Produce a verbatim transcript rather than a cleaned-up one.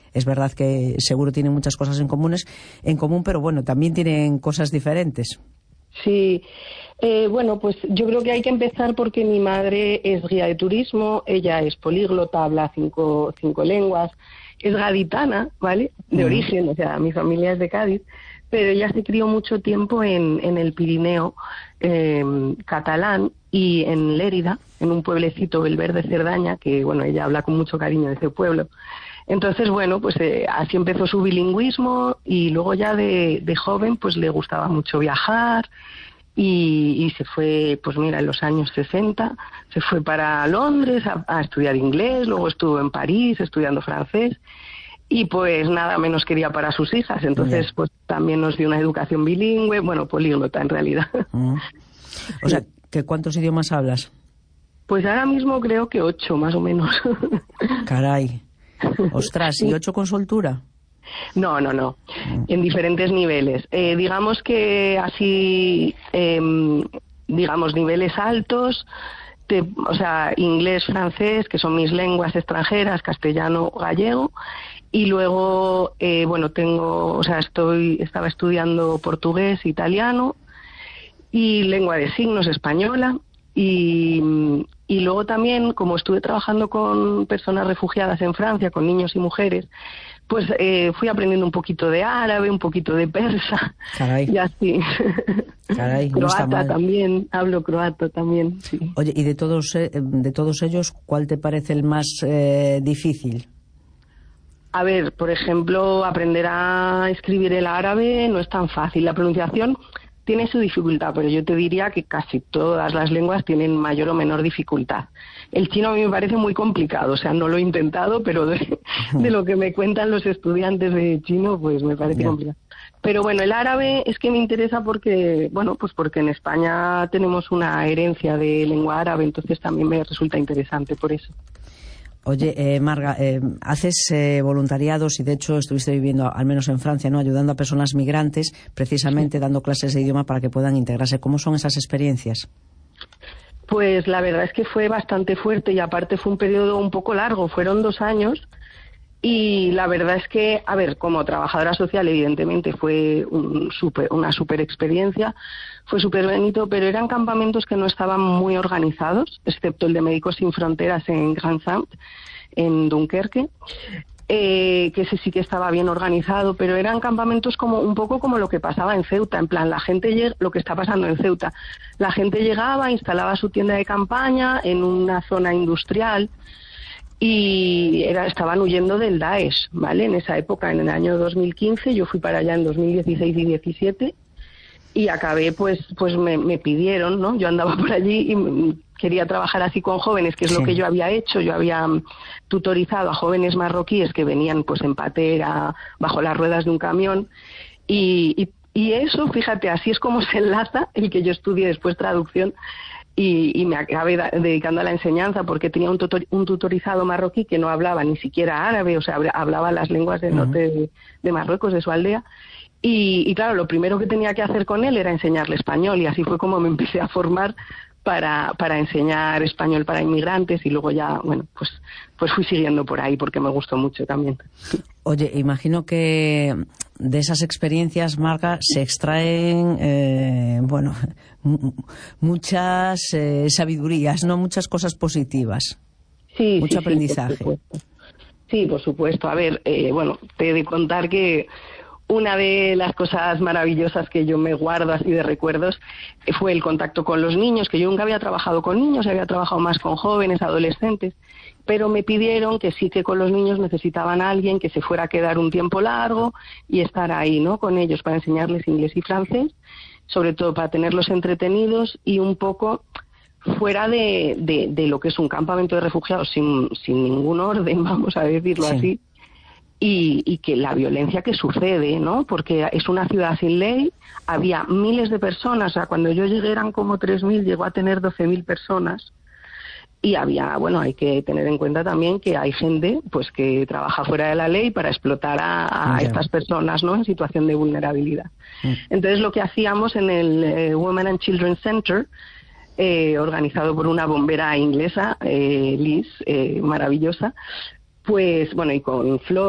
es verdad que seguro tienen muchas cosas en comunes, en común, pero bueno, también tienen cosas diferentes. Sí, eh, bueno, pues yo creo que hay que empezar porque mi madre es guía de turismo, ella es políglota, habla cinco, cinco lenguas, es gaditana, ¿vale? De mm. origen, o sea, mi familia es de Cádiz, pero ella se crió mucho tiempo en, en el Pirineo eh, catalán y en Lérida, en un pueblecito, Belverde Cerdaña, que, bueno, ella habla con mucho cariño de ese pueblo. Entonces, bueno, pues eh, así empezó su bilingüismo y luego ya de, de joven pues le gustaba mucho viajar y, y se fue, pues mira, en los años sesenta, se fue para Londres a, a estudiar inglés, luego estuvo en París estudiando francés y pues nada menos quería para sus hijas. Entonces, yeah. pues también nos dio una educación bilingüe, bueno, políglota en realidad. Mm. O sea, ¿que cuántos idiomas hablas? Pues ahora mismo creo que ocho, más o menos. Caray. Ostras, ¿y ocho con soltura? No, no, no. En diferentes niveles. Eh, digamos que así, eh, digamos, niveles altos, te, o sea, inglés, francés, que son mis lenguas extranjeras, castellano, gallego, y luego, eh, bueno, tengo, o sea, estoy, estaba estudiando portugués, italiano, y lengua de signos española, y... Y luego también, como estuve trabajando con personas refugiadas en Francia, con niños y mujeres, pues eh, fui aprendiendo un poquito de árabe, un poquito de persa. Caray. Y así. Caray, croata no está mal. También, hablo croato también, sí. Oye, y de todos, eh, de todos ellos, ¿cuál te parece el más eh, difícil? A ver, por ejemplo, aprender a escribir el árabe no es tan fácil. La pronunciación tiene su dificultad, pero yo te diría que casi todas las lenguas tienen mayor o menor dificultad. El chino a mí me parece muy complicado, o sea, no lo he intentado, pero de, de lo que me cuentan los estudiantes de chino, pues me parece yeah. complicado. Pero bueno, el árabe es que me interesa porque, bueno, pues porque en España tenemos una herencia de lengua árabe, entonces también me resulta interesante por eso. Oye, eh, Marga, eh, haces eh, voluntariados y de hecho estuviste viviendo, al menos en Francia, ¿no?, ayudando a personas migrantes, precisamente sí. dando clases de idioma para que puedan integrarse. ¿Cómo son esas experiencias? Pues la verdad es que fue bastante fuerte y aparte fue un periodo un poco largo, fueron dos años y la verdad es que, a ver, como trabajadora social evidentemente fue un super, una super experiencia, fue súper bonito, pero eran campamentos que no estaban muy organizados, excepto el de Médicos Sin Fronteras en Grand Saint, en Dunkerque, eh, que ese sí que estaba bien organizado, pero eran campamentos como un poco como lo que pasaba en Ceuta, en plan, la gente llega, lo que está pasando en Ceuta, la gente llegaba, instalaba su tienda de campaña en una zona industrial, y era, estaban huyendo del Daesh, ¿vale? En esa época, en el año dos mil quince, yo fui para allá en dos mil dieciséis y diecisiete y acabé, pues pues me, me pidieron, ¿no? Yo andaba por allí y quería trabajar así con jóvenes, que es sí. lo que yo había hecho. Yo había tutorizado a jóvenes marroquíes que venían pues en patera, bajo las ruedas de un camión y, y, y eso, fíjate, así es como se enlaza el que yo estudié después traducción. Y, y me acabé da, dedicando a la enseñanza porque tenía un, tutor, un tutorizado marroquí que no hablaba ni siquiera árabe, o sea, hablaba las lenguas del uh-huh. norte de, de Marruecos, de su aldea. Y, y claro, lo primero que tenía que hacer con él era enseñarle español y así fue como me empecé a formar para, para enseñar español para inmigrantes y luego ya, bueno, pues, pues fui siguiendo por ahí porque me gustó mucho también. Oye, imagino que de esas experiencias, Marga, se extraen, eh, bueno, m- muchas eh, sabidurías, ¿no? Muchas cosas positivas. Sí, mucho sí, aprendizaje. Sí, por supuesto. Sí, por supuesto. A ver, eh, bueno, te he de contar que una de las cosas maravillosas que yo me guardo así de recuerdos fue el contacto con los niños, que yo nunca había trabajado con niños, había trabajado más con jóvenes, adolescentes, pero me pidieron que sí que con los niños necesitaban a alguien que se fuera a quedar un tiempo largo y estar ahí, ¿no?, con ellos para enseñarles inglés y francés, sobre todo para tenerlos entretenidos y un poco fuera de, de, de lo que es un campamento de refugiados sin, sin ningún orden, vamos a decirlo sí. así. Y, y que la violencia que sucede, ¿no? Porque es una ciudad sin ley, había miles de personas, o sea, cuando yo llegué eran como tres mil, llegó a tener doce mil personas, y había, bueno, hay que tener en cuenta también que hay gente, pues, que trabaja fuera de la ley para explotar a, a estas personas, ¿no?, en situación de vulnerabilidad. Mm. Entonces, lo que hacíamos en el eh, Women and Children Center, eh, organizado por una bombera inglesa, eh, Liz, eh, maravillosa, pues, bueno, y con Flor,